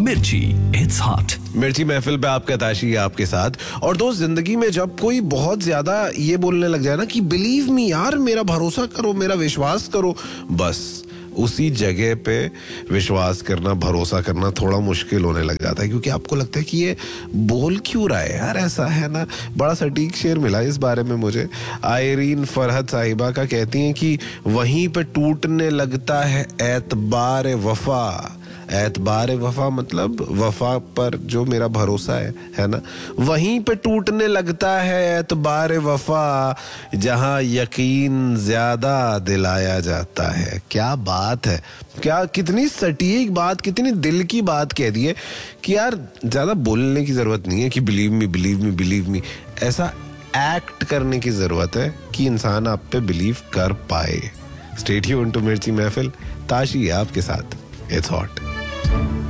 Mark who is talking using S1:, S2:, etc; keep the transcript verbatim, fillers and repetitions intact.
S1: मिर्ची, it's hot.
S2: मिर्ची महफिल पे आपका ताशी है आपके साथ। और दोस्त, जिंदगी में जब कोई बहुत ज्यादा ये बोलने लग जाए ना कि बिलीव मी यार, मेरा भरोसा करो, मेरा विश्वास करो, बस उसी जगह पे विश्वास करना, भरोसा करना थोड़ा मुश्किल होने लग जाता है, क्योंकि आपको लगता है कि ये बोल क्यों रहा है यार, ऐसा है ना। बड़ा सटीक शेर मिला इस बारे में मुझे, आयरीन फरहत साहिबा का। कहती हैं कि वहीं पे टूटने लगता है एतबार वफा। एतबार वफा मतलब वफा पर जो मेरा भरोसा है है ना, वहीं पे टूटने लगता है एतबार वफा, जहां यकीन ज्यादा दिलाया जाता है। क्या बात है, क्या कितनी सटीक बात, कितनी दिल की बात कह दी है कि यार ज्यादा बोलने की जरूरत नहीं है कि believe me believe me believe me. ऐसा एक्ट करने की जरूरत है कि इंसान आप पे बिलीव कर पाए। स्टे ट्यून्ड टू मिर्ची महफिल, ताशी है आपके साथ, इट्स हॉट।